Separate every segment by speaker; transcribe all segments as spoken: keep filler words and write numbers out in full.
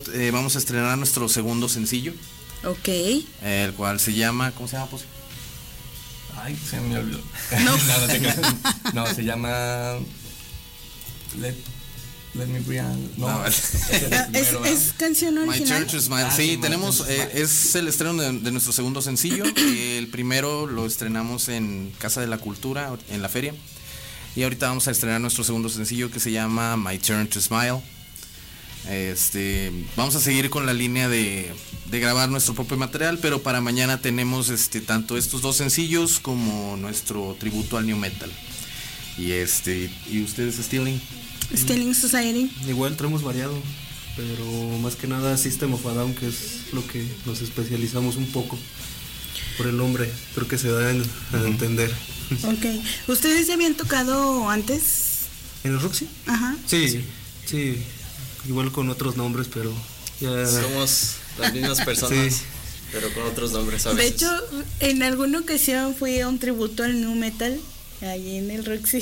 Speaker 1: eh, vamos a estrenar nuestro segundo sencillo.
Speaker 2: Ok.
Speaker 1: Eh, el cual se llama, ¿cómo se llama, Posi?
Speaker 3: Ay, se me olvidó.
Speaker 2: No,
Speaker 3: no, no, te no, se llama Let, Let Me Breathe. No,
Speaker 1: No,
Speaker 3: es,
Speaker 2: es, es, es canción
Speaker 1: My
Speaker 2: original.
Speaker 1: Turn to Smile.
Speaker 3: Ah,
Speaker 1: Sí,
Speaker 3: sí, My
Speaker 1: tenemos,
Speaker 3: Turn to
Speaker 1: eh,
Speaker 3: Smile.
Speaker 1: es el estreno de, de nuestro segundo sencillo. El primero lo estrenamos en Casa de la Cultura, en la feria. Y ahorita vamos a estrenar nuestro segundo sencillo que se llama My Turn to Smile. Este, vamos a seguir con la línea de, de grabar nuestro propio material, pero para mañana tenemos este tanto estos dos sencillos como nuestro tributo al new metal. Y este, ¿y ustedes, Stealing?
Speaker 2: Stealing Society.
Speaker 4: Igual traemos variado, pero más que nada System of a Down, que es lo que nos especializamos un poco por el nombre, creo que se da en, a uh-huh. entender.
Speaker 2: Ok, ¿ustedes ya habían tocado antes?
Speaker 4: ¿En el Roxy?
Speaker 2: Ajá.
Speaker 4: Sí, sí, sí, igual con otros nombres, pero ya...
Speaker 5: Somos las mismas personas, sí, pero con otros nombres a veces.
Speaker 2: De hecho, en alguna ocasión fui a un tributo al new metal, allí en el Roxy.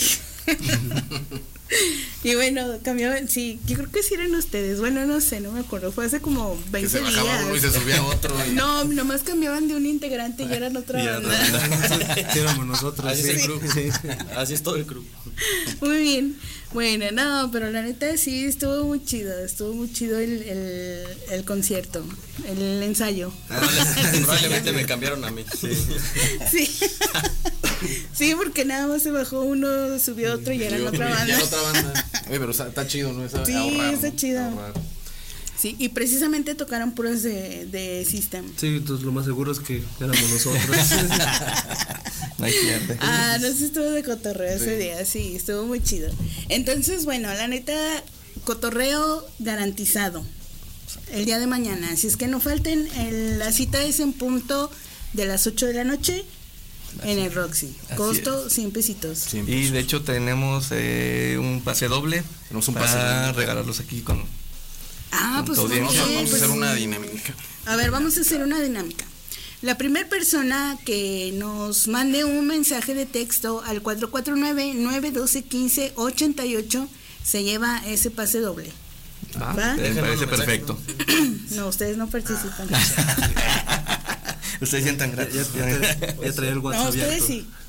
Speaker 2: Y bueno, cambiaban, sí, yo creo que sí eran ustedes, bueno, no sé, no me acuerdo, fue hace como veinte días.
Speaker 1: Que se bajaba uno y se subía otro. Y...
Speaker 2: No, nomás cambiaban de un integrante y ya eran otra banda.
Speaker 4: Sí, éramos nosotros.
Speaker 5: Así
Speaker 4: sí.
Speaker 5: es el crew.
Speaker 4: Sí.
Speaker 5: Así es todo el crew.
Speaker 2: Muy bien, bueno, no, pero la neta sí estuvo muy chido, estuvo muy chido el, el, el concierto, el ensayo.
Speaker 5: Probablemente me cambiaron a mí.
Speaker 4: Sí.
Speaker 2: Sí. Sí, porque nada más se bajó uno, subió otro y eran otra banda.
Speaker 1: Ya otra banda. Oye, pero está, está chido, ¿no? Esa,
Speaker 2: Sí,
Speaker 1: ahorrar,
Speaker 2: está
Speaker 1: ¿no?
Speaker 2: chido.
Speaker 1: Ahorrar.
Speaker 2: Sí, y precisamente tocaron puras de, de System.
Speaker 4: Sí, entonces lo más seguro es que éramos nosotros.
Speaker 3: No hay pierde.
Speaker 2: Ah, no sé, estuvo de cotorreo
Speaker 1: Sí.
Speaker 2: ese día, sí, estuvo muy chido. Entonces, bueno, la neta, cotorreo garantizado el día de mañana. Así es que no falten, el, la cita es en punto de las ocho de la noche en el Roxy.
Speaker 3: Así
Speaker 2: Costo cien pesitos.
Speaker 1: Sí,
Speaker 3: Y de hecho tenemos eh, un pase doble
Speaker 1: Tenemos un
Speaker 3: para
Speaker 1: pase doble.
Speaker 3: regalarlos aquí con...
Speaker 2: Ah, pues
Speaker 3: Todo
Speaker 2: muy
Speaker 3: bien.
Speaker 1: Vamos, a,
Speaker 2: bien,
Speaker 1: vamos a
Speaker 2: pues,
Speaker 1: hacer una dinámica.
Speaker 2: A ver, vamos a hacer una dinámica. La primera persona que nos mande un mensaje de texto al cuatro cuatro nueve, nueve uno dos, uno cinco ocho ocho se lleva ese pase doble.
Speaker 3: Ah,
Speaker 2: ¿Va?
Speaker 3: me
Speaker 5: Déjenos
Speaker 3: parece
Speaker 5: los
Speaker 3: perfecto.
Speaker 2: No, ustedes no participan.
Speaker 3: Ustedes sientan
Speaker 4: Ya,
Speaker 3: gratis.
Speaker 4: ya, ya, ya traía el WhatsApp
Speaker 2: No, ustedes
Speaker 4: abierto.
Speaker 2: sí.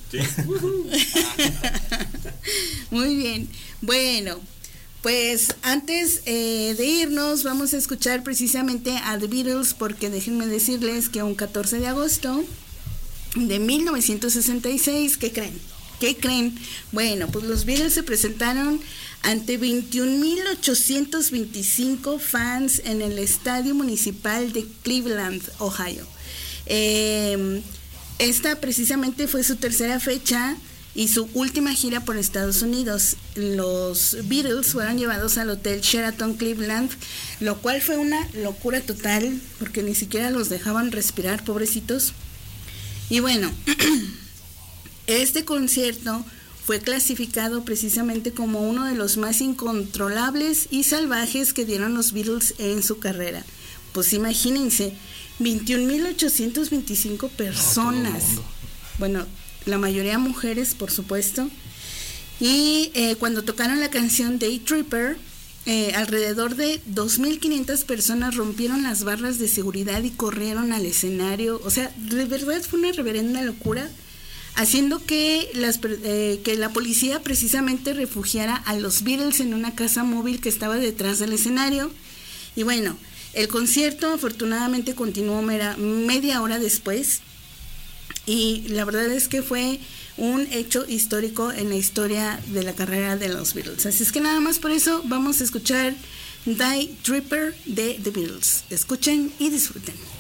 Speaker 2: Muy bien. Bueno, pues antes eh, de irnos vamos a escuchar precisamente a The Beatles, porque déjenme decirles que un catorce de agosto de mil novecientos sesenta y seis, ¿qué creen? ¿Qué creen? Bueno, pues los Beatles se presentaron ante veintiún mil ochocientos veinticinco fans en el Estadio Municipal de Cleveland, Ohio. Eh, esta precisamente fue su tercera fecha y su última gira por Estados Unidos. Los Beatles fueron llevados al Hotel Sheraton Cleveland, lo cual fue una locura total, porque ni siquiera los dejaban respirar, pobrecitos. Y bueno, este concierto fue clasificado precisamente como uno de los más incontrolables y salvajes que dieron los Beatles en su carrera. Pues imagínense, veintiún mil ochocientos veinticinco personas,
Speaker 3: No,
Speaker 2: bueno, la mayoría mujeres, por supuesto, y eh, cuando tocaron la canción Day Tripper, eh, alrededor de dos mil quinientas personas rompieron las barras de seguridad y corrieron al escenario. O sea, de verdad fue una reverenda locura, haciendo que, las, eh, que la policía precisamente refugiara a los Beatles en una casa móvil que estaba detrás del escenario. Y bueno, el concierto afortunadamente continuó mera, media hora después, y la verdad es que fue un hecho histórico en la historia de la carrera de los Beatles. Así es que nada más por eso vamos a escuchar Day Tripper de The Beatles. Escuchen y disfruten.